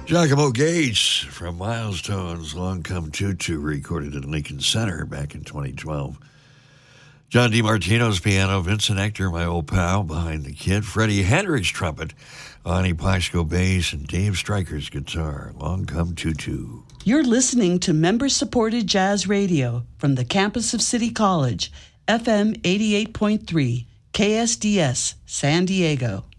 Giacomo Gates from Milestones, Long Come Tutu, recorded at Lincoln Center back in 2012. John DiMartino's piano, Vincent Hector, my old pal, behind the kit, Freddie Hendricks trumpet, Ani Paisco bass, and Dave Stryker's guitar, Long Come Tutu. You're listening to member-supported jazz radio from the campus of City College, FM 88.3, KSDS, San Diego.